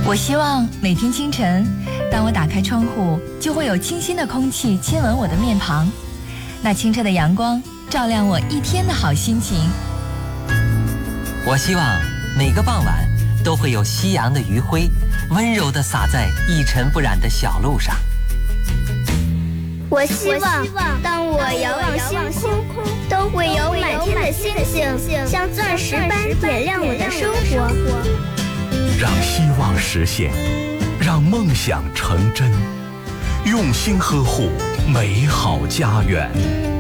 我希望每天清晨，当我打开窗户，就会有清新的空气亲吻我的面庞，那清澈的阳光照亮我一天的好心情。 我希望每个傍晚都会有夕阳的余晖温柔地洒在一尘不染的小路上。 我希望当我遥望星空，都会有满天的星星像钻石般点亮我的生活。 让希望实现，让梦想成真，用心呵护美好家园。